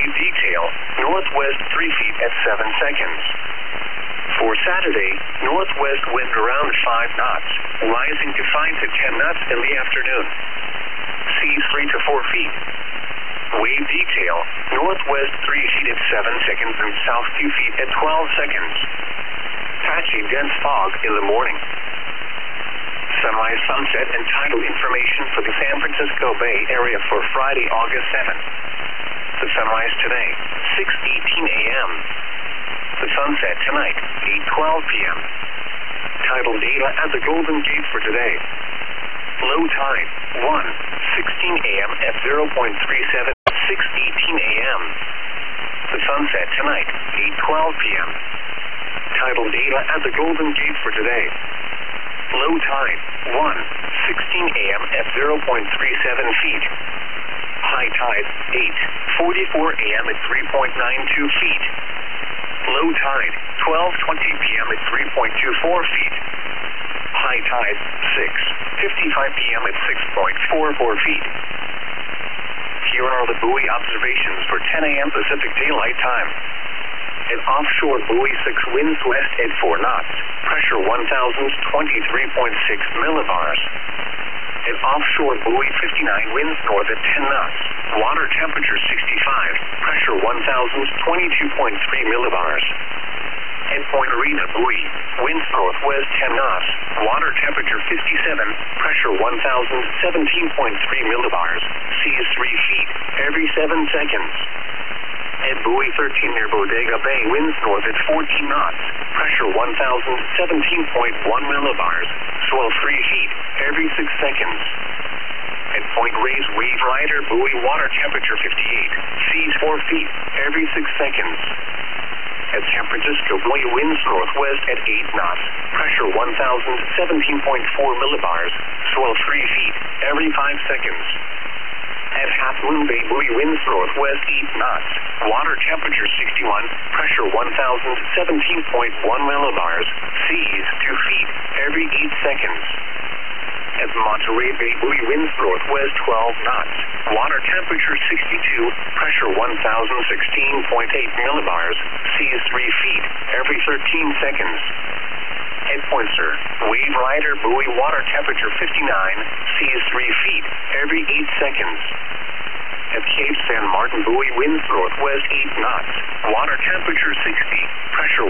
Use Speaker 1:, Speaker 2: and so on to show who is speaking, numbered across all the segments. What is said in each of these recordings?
Speaker 1: Wave detail, northwest 3 feet at 7 seconds. For Saturday, northwest wind around 5 knots, rising to 5 to 10 knots in the afternoon. Seas 3 to 4 feet. Wave detail, northwest 3 feet at 7 seconds and south 2 feet at 12 seconds. Patchy dense fog in the morning. Sunrise, sunset, and tidal information for the San Francisco Bay Area for Friday, August 7th. The sunrise today, 6:18 a.m. The sunset tonight, 8:12 p.m. Tidal data at the Golden Gate for today. Low tide, 1:16 a.m. at 0.37, 6:18 a.m. The sunset tonight, 8:12 p.m. Tidal data at the Golden Gate for today. Low tide, 1:16 a.m. at 0.37 feet. High tide, 8:44 a.m. at 3.92 feet. Low tide, 12:20 p.m. at 3.24 feet. High tide, 6:55 p.m. at 6.44 feet. Here are the buoy observations for 10 a.m. Pacific Daylight Time. An offshore buoy 6 winds west at 4 knots, pressure 1,023.6 millibars. An offshore buoy 59 winds north at 10 knots, water temperature 65, pressure 1,022.3 millibars. At Point Arena buoy, winds northwest 10 knots, water temperature 57, pressure 1,017.3 millibars, seas 3 feet every 7 seconds. At buoy 13 near Bodega Bay, winds north at 14 knots, pressure 1,017.1 millibars, swell 3 feet every 6 seconds. At Point Reyes Wave Rider buoy, water temperature 58, seas 4 feet every 6 seconds. At San Francisco buoy, winds northwest at 8 knots, pressure 1,017.4 millibars, swell 3 feet every 5 seconds. At Half Moon Bay buoy, winds northwest 8 knots, water temperature 61, pressure 1,017.1 millibars, seas 2 feet every 8 seconds. At Monterey Bay buoy, winds northwest 12 knots, water temperature 62, pressure 1,016.8 millibars, seas 3 feet every 13 seconds. At Poinsett, Wave Rider buoy, water temperature 59, seas 3 feet every 8 seconds. At Cape San Martin buoy, winds northwest 8 knots, water temperature 60, pressure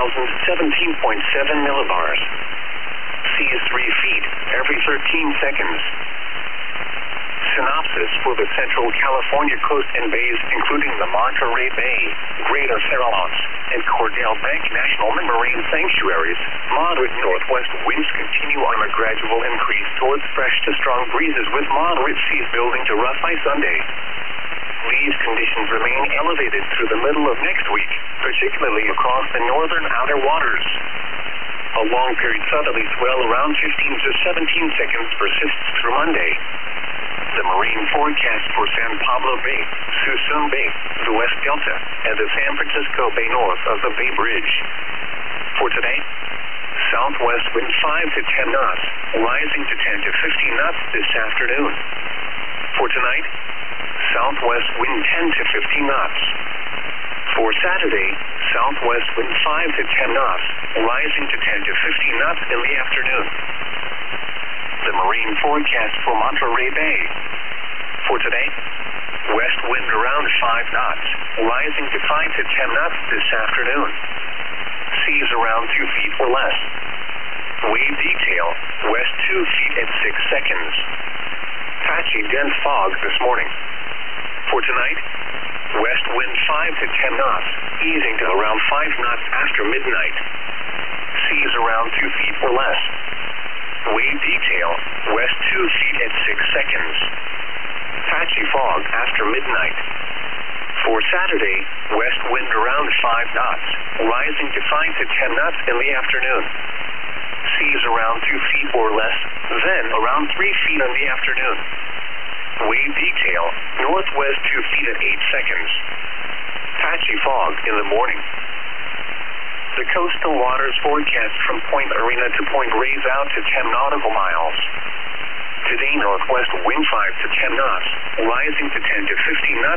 Speaker 1: 1,017.7 millibars. Seas 3 feet every 13 seconds. Synopsis for the Central California coast and bays, including the Monterey Bay, Greater Farallones, and Cordell Bank National Marine Sanctuaries. Moderate northwest winds continue on a gradual increase towards fresh to strong breezes with moderate seas building to rough by Sunday. These conditions remain elevated through the middle of next week, particularly across the northern outer waters. A long-period southerly swell around 15 to 17 seconds persists through Monday. The marine forecast for San Pablo Bay, Suisun Bay, the West Delta, and the San Francisco Bay north of the Bay Bridge. For today, southwest wind 5 to 10 knots, rising to 10 to 15 knots this afternoon. For tonight, southwest wind 10 to 15 knots. For Saturday, southwest wind 5 to 10 knots, rising to 10 to 15 knots in the afternoon. The marine forecast for Monterey Bay. For today, west wind around 5 knots, rising to 5 to 10 knots this afternoon. Seas around 2 feet or less. Wave detail, west 2 feet at 6 seconds. Patchy dense fog this morning. For tonight, west wind 5 to 10 knots, easing to around 5 knots after midnight. Seas around 2 feet or less. Wave detail, west 2 feet at 6 seconds. Patchy fog after midnight. For Saturday, west wind around 5 knots, rising to 5 to 10 knots in the afternoon. Seas around 2 feet or less, then around 3 feet in the afternoon. Wave detail, northwest 2 feet at 8 seconds. Patchy fog in the morning. The coastal waters forecast from Point Arena to Point Reyes out to 10 nautical miles. Today, northwest wind 5 to 10 knots, rising to 10 to 15 knots.